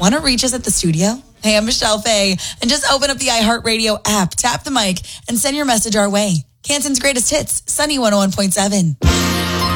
Want to reach us at the studio? Hey, I'm Michelle Faye, and just open up the iHeartRadio app, tap the mic, and send your message our way. Canton's greatest hits, Sunny 101.7.